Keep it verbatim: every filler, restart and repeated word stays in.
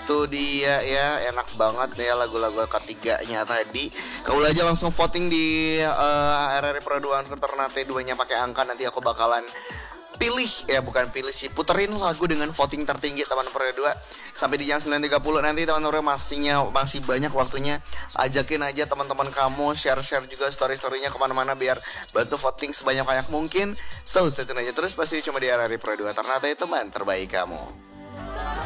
Itu dia ya, enak banget ya lagu-lagu ketiganya tadi. Kau aja langsung voting di uh, R R I Pro dua Ternate dua-nya pakai angka. Nanti aku bakalan pilih, ya bukan pilih sih, puterin lagu dengan voting tertinggi teman Pro dua. Sampai di jam sembilan tiga puluh nanti teman Pro masihnya masih banyak waktunya. Ajakin aja teman-teman kamu, share-share juga story-storynya kemana-mana biar bantu voting sebanyak-banyak mungkin. So stay tune aja terus, pasti cuma di R R I Pro dua Ternate, teman terbaik kamu.